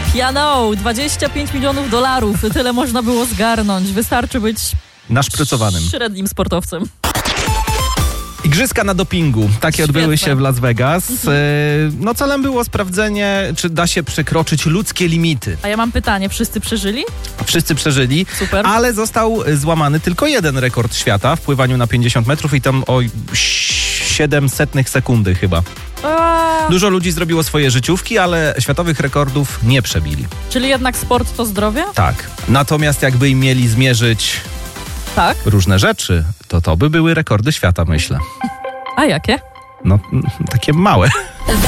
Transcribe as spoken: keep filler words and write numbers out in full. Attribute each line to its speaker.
Speaker 1: Ja know, dwadzieścia pięć milionów dolarów, tyle można było zgarnąć. Wystarczy być
Speaker 2: naszprycowanym.
Speaker 1: średnim sportowcem.
Speaker 2: Igrzyska na dopingu. Takie
Speaker 1: Świetne.
Speaker 2: odbyły się w Las Vegas.
Speaker 1: Mhm.
Speaker 2: No celem było sprawdzenie, czy da się przekroczyć ludzkie limity.
Speaker 1: A ja mam pytanie, wszyscy przeżyli?
Speaker 2: Wszyscy przeżyli,
Speaker 1: Super.
Speaker 2: ale został złamany tylko jeden rekord świata w pływaniu na pięćdziesiąt metrów i tam o siedem setnych sekundy chyba.
Speaker 1: A,
Speaker 2: Dużo ludzi zrobiło swoje życiówki, ale światowych rekordów nie przebili.
Speaker 1: czyli jednak sport to zdrowie?
Speaker 2: Tak. Natomiast jakby im mieli zmierzyć
Speaker 1: Tak.
Speaker 2: różne rzeczy, to to by były rekordy świata, myślę.
Speaker 1: A jakie?
Speaker 2: No, takie małe.